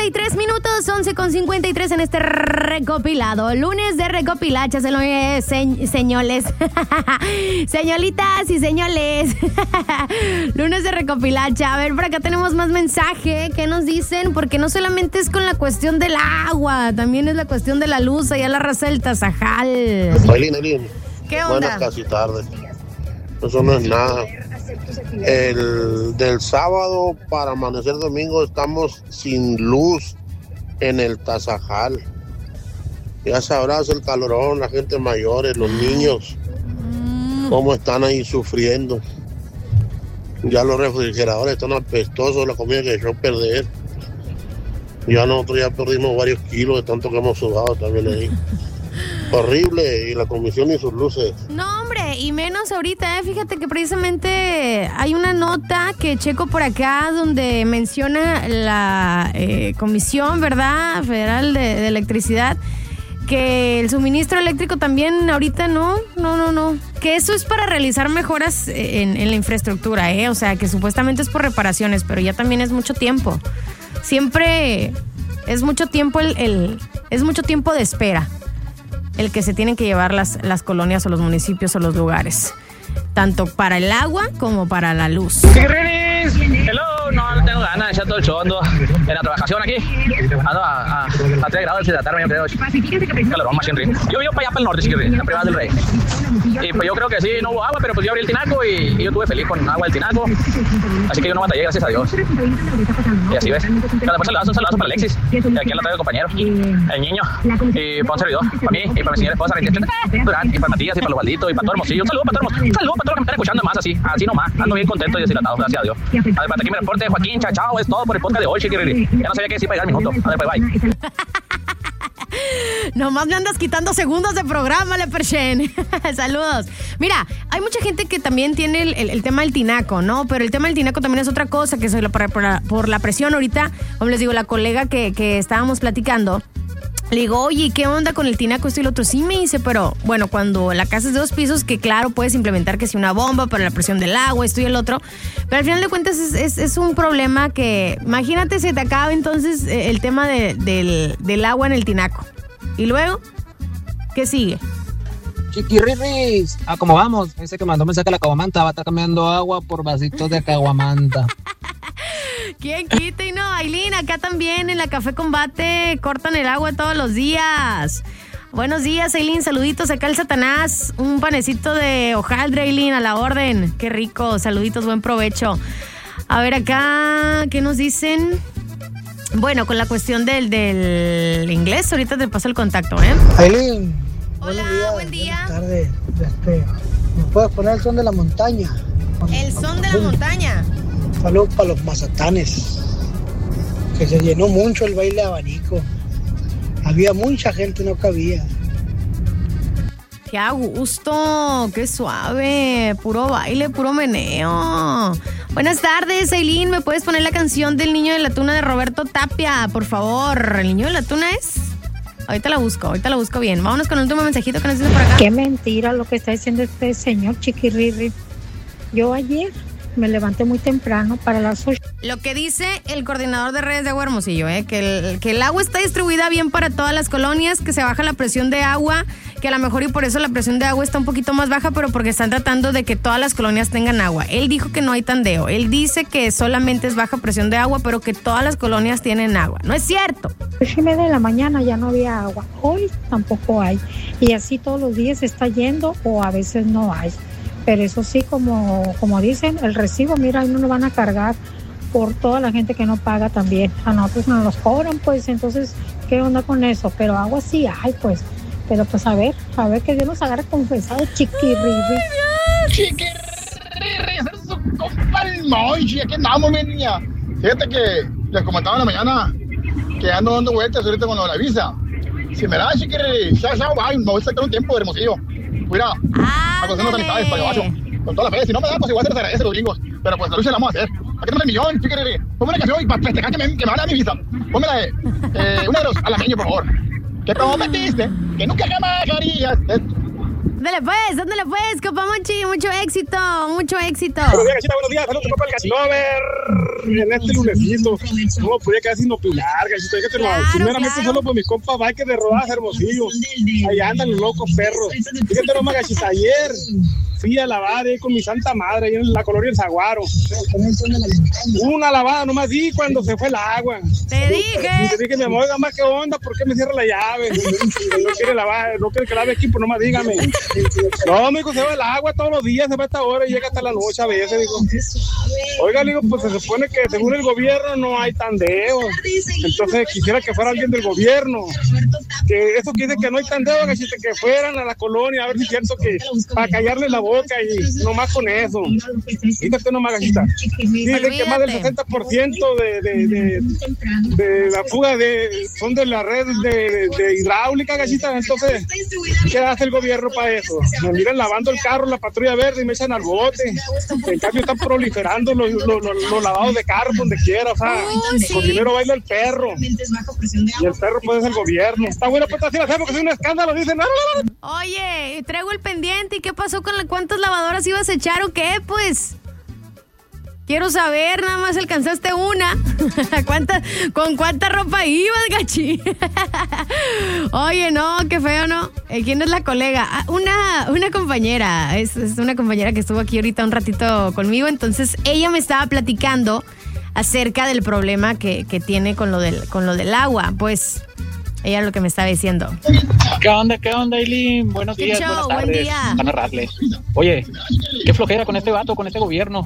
53 minutos, 11:53 en este recopilado. Lunes de recopilacha, señores. Señoritas y señores. Lunes de recopilacha. A ver, por acá tenemos más mensaje. ¿Qué nos dicen? Porque no solamente es con la cuestión del agua, también es la cuestión de la luz allá en la raza del Tazajal. Ailín, ¿Qué onda? buenas casi tarde. Eso no es nada. El del sábado para amanecer domingo estamos sin luz en el Tazajal. Ya sabrás el calorón, la gente mayores, los niños, cómo están ahí sufriendo. Ya los refrigeradores están apestosos, la comida que echó a perder. Ya nosotros ya perdimos varios kilos de tanto que hemos sudado también ahí. Horrible, y la comisión y sus luces. No, hombre, y menos ahorita, fíjate que precisamente hay una nota que checo por acá donde menciona la Comisión, ¿verdad?, Federal de Electricidad, que el suministro eléctrico también ahorita no, que eso es para realizar mejoras en la infraestructura, o sea, que supuestamente es por reparaciones, pero ya también es mucho tiempo. Siempre es mucho tiempo es mucho tiempo de espera el que se tienen que llevar las colonias o los municipios o los lugares, tanto para el agua como para la luz. Hello, no tengo ganas de echar todo el show, ando en la trabajación aquí, ando a 3 grados de hidratarme, yo creo, calorón, machín rico. Yo vivo para allá, para el norte, chiquirri, la privada del Rey. Y pues yo creo que sí, no hubo agua, pero pues yo abrí el tinaco y yo estuve feliz con agua del tinaco, así que yo no batallé, gracias a Dios. Y así ves. Pero después un saludazo para Alexis, y aquí en la tarde el compañero, el niño, y para un servidor, para mí y para mi señora esposa, Durán, y para Matías, y para los Balditos, y para todo Hermosillo. Un saludo para todos, un saludo para todos los que me están escuchando más así nomás, ando bien contento y deshidratado, gracias a Dios. A ver, para aquí me reporte, Joaquín, chao, es todo por el podcast de hoy, chiquirri. Ya no sabía qué decir para llegar al minuto. A ver, pues, bye. Nomás me andas quitando segundos de programa, Leperchen. Saludos. Mira, hay mucha gente que también tiene el tema del tinaco, ¿no? Pero el tema del tinaco también es otra cosa, que es por la presión ahorita. Como les digo, la colega que estábamos platicando, le digo, oye, ¿qué onda con el tinaco, esto y lo otro? Sí, me dice, pero bueno, cuando la casa es de 2 pisos, que claro, puedes implementar que si una bomba para la presión del agua, esto y el otro, pero al final de cuentas es un problema que, imagínate, se te acaba entonces el tema del agua en el tinaco. ¿Y luego? ¿Qué sigue? Chiquirriris, ¿cómo vamos? Ese que mandó mensaje a la caguamanta va a estar cambiando agua por vasitos de caguamanta. ¿Quién quita? Y no, Ailín, acá también en la Café Combate cortan el agua todos los días. Buenos días, Ailín, saluditos acá el Satanás, un panecito de hojaldre, Ailín, a la orden. Qué rico, saluditos, buen provecho. A ver acá, ¿qué nos dicen? Bueno, con la cuestión del inglés, ahorita te paso el contacto, Ailín, hola, buen día. Buenas tardes. ¿Me puedes poner el son de la montaña? El son de la montaña. Saludos para los mazatanes, que se llenó mucho el baile de abanico. Había mucha gente, no cabía. Qué a gusto, qué suave, puro baile, puro meneo. Buenas tardes, Ailín, ¿me puedes poner la canción del Niño de la Tuna de Roberto Tapia, por favor? ¿El Niño de la Tuna es? Ahorita la busco bien. Vámonos con el último mensajito que nos dice por acá. Qué mentira lo que está diciendo este señor Chiquirri. Yo ayer me levanté muy temprano para las 8. Lo que dice el coordinador de redes de agua Hermosillo, que el agua está distribuida bien para todas las colonias, que se baja la presión de agua, que a lo mejor y por eso la presión de agua está un poquito más baja, pero porque están tratando de que todas las colonias tengan agua. Él dijo que no hay tandeo, él dice que solamente es baja presión de agua, pero que todas las colonias tienen agua. No es cierto. 8:30 de la mañana ya no había agua, hoy tampoco hay, y así todos los días está yendo o a veces no hay. Pero eso sí, como dicen, el recibo, mira, ahí no nos van a cargar por toda la gente que no paga también. A nosotros nos los cobran, pues, entonces, ¿qué onda con eso? Pero agua sí hay, pues. Pero pues a ver que Dios nos agarre confesado, Chiquirri. Chiquirri, ese es su compa el Mochi, aquí andamos, mi niña. Fíjate que les comentaba en la mañana que ando dando vueltas ahorita con la visa. Si me da, Chiquirri, chao, bye, me voy a sacar un tiempo de Hermosillo. Mira, a conocer unas amistades para Gabacho, con toda la fe. Si no me da, pues igual se les agradece los gringos. Pero pues la lucha la vamos a hacer. Aquí tenemos el millón, Chiquirri. Ponme una canción y para festejar que me van a dar mi visa. Ponme la de una de los alameños, por favor. Que prometiste que nunca jamás harías. Ándale pues, compa Monchi, mucho éxito. Buenos días, Gachita, buenos días. Saludos, compa el Gachilover. En este lunesito. No podía quedar sin opinar, Gachita. Primeramente solo por mi compa Bike de Rodaje Hermosillo. Ahí andan los locos perros. Fíjate nomás, Gachita, ayer fui a lavar con mi santa madre ahí en la colonia El Zaguaro. Una lavada nomás di cuando se fue el agua. Te dije, mi amor, más qué onda, ¿por qué me cierra la llave? No quiere lavar, no quiere que lave aquí, pues nomás dígame. No, mijo, se va el agua todos los días, se va a esta hora y llega hasta la noche a veces, digo. Oiga, digo, pues se supone que según el gobierno no hay tandeo. Entonces quisiera que fuera alguien del gobierno. Que eso quiere que no hay tandeo, que fueran a la colonia, a ver si es cierto que para callarle la boca y nomás con eso. Fíjate nomás, Gachita. Dicen que más del 60% de la fuga son de la red de hidráulica, Gachita. Entonces, ¿qué hace el gobierno para eso? Me miran lavando el carro, la patrulla verde y me echan al bote. En cambio están proliferando los lavados de carro donde quiera, o sea, con dinero baila el perro. Y el perro puede ser el gobierno. Está bueno, pues así lo hacemos, porque es un escándalo, dicen. Oye, traigo el pendiente, ¿y qué pasó con cuántas lavadoras ibas a echar o qué? Pues quiero saber, nada más alcanzaste una. ¿Con cuánta ropa ibas, Gachi? Oye, no, qué feo, ¿no? ¿Quién es la colega? Una compañera, es una compañera que estuvo aquí ahorita un ratito conmigo, entonces ella me estaba platicando acerca del problema que tiene con lo del agua, pues ella lo que me estaba diciendo. ¿Qué onda, Eileen? Buenos días, buenas tardes. Buen día. Van a narrarle. Oye, qué flojera con este vato, con este gobierno.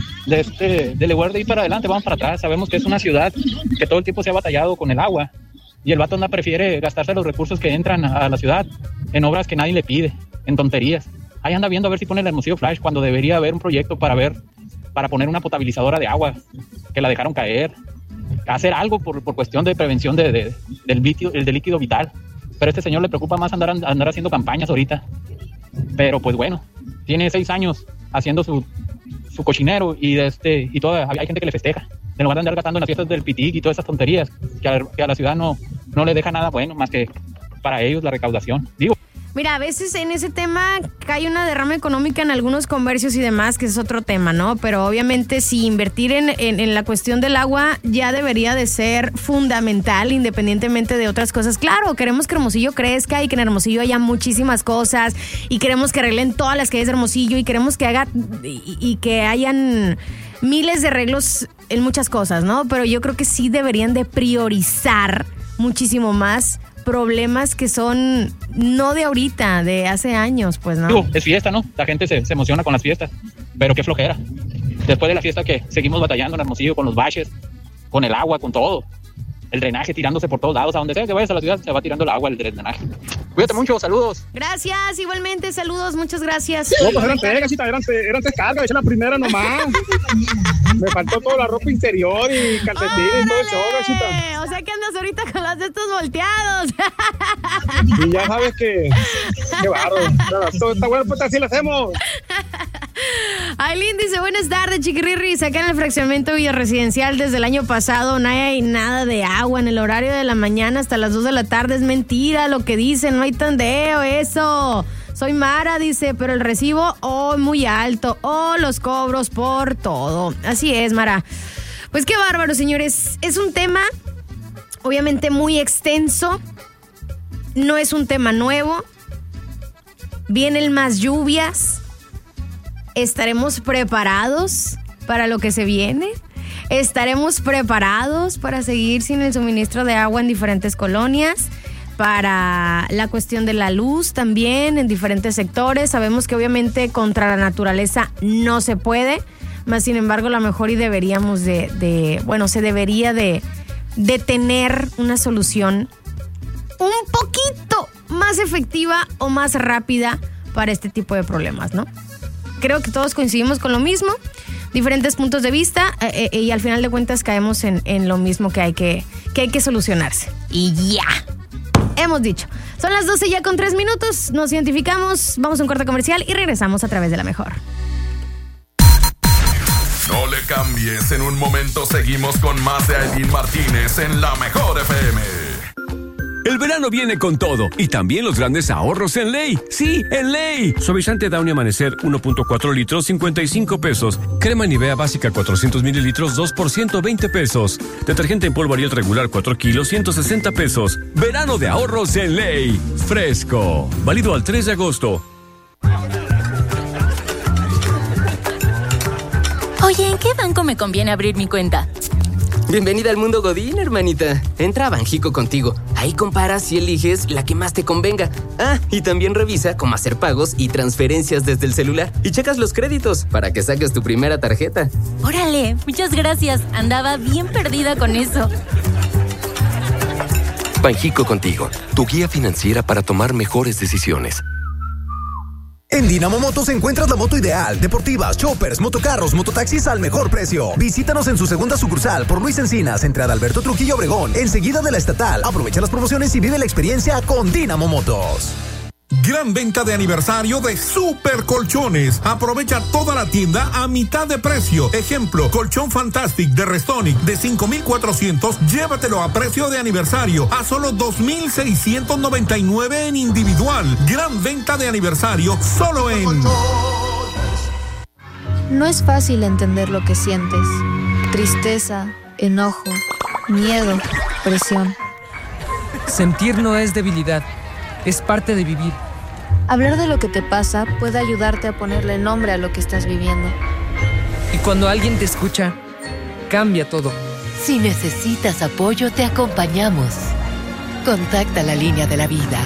De lugar de ir para adelante, vamos para atrás. Sabemos que es una ciudad que todo el tiempo se ha batallado con el agua. Y el vato prefiere gastarse los recursos que entran a la ciudad en obras que nadie le pide, en tonterías. Ahí anda viendo a ver si pone el Hermosillo Flash cuando debería haber un proyecto para poner una potabilizadora de agua, que la dejaron caer. Hacer algo por cuestión de prevención del líquido vital. Pero a este señor le preocupa más andar haciendo campañas ahorita. Pero pues bueno, tiene 6 años haciendo su cochinero y hay gente que le festeja. En lugar de andar gastando en las fiestas del pitic y todas esas tonterías que a la ciudad no le deja nada bueno más que para ellos la recaudación. Digo. Mira, a veces en ese tema cae una derrama económica en algunos comercios y demás, que es otro tema, ¿no? Pero obviamente si invertir en la cuestión del agua ya debería de ser fundamental, independientemente de otras cosas. Claro, queremos que Hermosillo crezca y que en Hermosillo haya muchísimas cosas y queremos que arreglen todas las calles de Hermosillo y queremos que que hayan miles de arreglos en muchas cosas, ¿no? Pero yo creo que sí deberían de priorizar muchísimo más problemas que son no de ahorita, de hace años, pues, ¿no? Es fiesta, ¿no? La gente se emociona con las fiestas, pero qué flojera. Después de la fiesta que seguimos batallando en Hermosillo con los baches, con el agua, con todo. El drenaje tirándose por todos lados, a donde sea que vayas a la ciudad se va tirando el agua, el drenaje. Cuídate mucho, saludos. Gracias, igualmente, saludos, muchas gracias. No, pues eran 3 cargas, eché la primera nomás. Me faltó toda la ropa interior y calcetines y todo el show, Gachita. O sea que andas ahorita con los de estos volteados. Y ya sabes que qué bárbaro. Todo está bueno, pues así lo hacemos. Aileen dice, buenas tardes, chiquirrirris. Acá en el fraccionamiento villaresidencial desde el año pasado no hay nada de agua en el horario de la mañana hasta las 2 de la tarde. Es mentira lo que dicen, no hay tandeo, eso. Soy Mara, dice, pero el recibo muy alto. Los cobros por todo. Así es, Mara. Pues qué bárbaro, señores. Es un tema obviamente muy extenso. No es un tema nuevo. Vienen más lluvias. ¿Estaremos preparados para lo que se viene? ¿Estaremos preparados para seguir sin el suministro de agua en diferentes colonias? Para la cuestión de la luz también en diferentes sectores. Sabemos que obviamente contra la naturaleza no se puede, más sin embargo a lo mejor y deberíamos se debería de tener una solución un poquito más efectiva o más rápida para este tipo de problemas, ¿no? Creo que todos coincidimos con lo mismo, diferentes puntos de vista y al final de cuentas caemos en lo mismo que hay que solucionarse. Y ya, hemos dicho. Son las 12 ya con 3 minutos, nos identificamos, vamos a un corte comercial y regresamos a través de La Mejor. No le cambies, en un momento seguimos con más de Aileen Martínez en La Mejor FM. El verano viene con todo y también los grandes ahorros en Ley. Sí, en Ley. Suavizante Downy Amanecer 1.4 litros, 55 pesos. Crema Nivea básica 400 mililitros, 2 por 120 pesos. Detergente en polvo Ariel regular 4 kilos, 160 pesos. Verano de ahorros en Ley. Fresco. Válido al 3 de agosto. Oye, ¿en qué banco me conviene abrir mi cuenta? Bienvenida al mundo Godín, hermanita. Entra a Banjico Contigo. Ahí comparas y eliges la que más te convenga. Ah, y también revisa cómo hacer pagos y transferencias desde el celular. Y checas los créditos para que saques tu primera tarjeta. Órale, muchas gracias. Andaba bien perdida con eso. Banjico Contigo, tu guía financiera para tomar mejores decisiones. En Dynamo Motos encuentras la moto ideal, deportivas, choppers, motocarros, mototaxis al mejor precio. Visítanos en su segunda sucursal por Luis Encinas, entre Adalberto Trujillo Obregón, enseguida de la Estatal. Aprovecha las promociones y vive la experiencia con Dynamo Motos. Gran venta de aniversario de Super Colchones. Aprovecha toda la tienda a mitad de precio. Ejemplo, colchón Fantastic de Restonic de 5,400. Llévatelo a precio de aniversario a solo 2,699 en individual. Gran venta de aniversario solo en... No es fácil entender lo que sientes. Tristeza, enojo, miedo, presión. Sentir no es debilidad. Es parte de vivir. Hablar de lo que te pasa puede ayudarte a ponerle nombre a lo que estás viviendo. Y cuando alguien te escucha, cambia todo. Si necesitas apoyo, te acompañamos. Contacta la línea de la vida.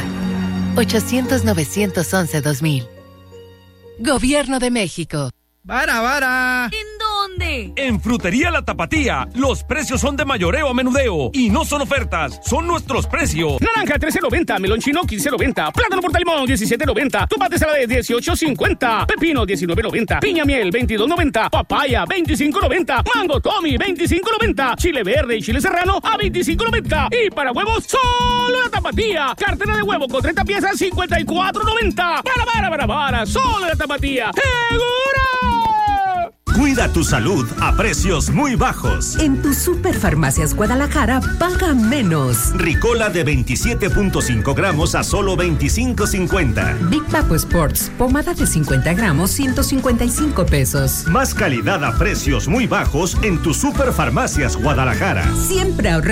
800-911-2000. Gobierno de México. ¡Vara! ¿En dónde? En Frutería La Tapatía, los precios son de mayoreo a menudeo y no son ofertas, son nuestros precios. Naranja 13.90, melón chino 15.90, plátano portalimón 17.90, tomate salade 18.50, pepino 19.90, piña miel 22.90, papaya 25.90, mango Tommy 25.90, chile verde y chile serrano a 25.90 y para huevos solo La Tapatía, cartera de huevo con 30 piezas 54.90. Para, solo La Tapatía. ¡Segura! Cuida tu salud a precios muy bajos. En tu Superfarmacias Guadalajara, paga menos. Ricola de 27.5 gramos a solo 25.50. Big Papo Sports, pomada de 50 gramos, 155 pesos. Más calidad a precios muy bajos en tu Superfarmacias Guadalajara. Siempre ahorra.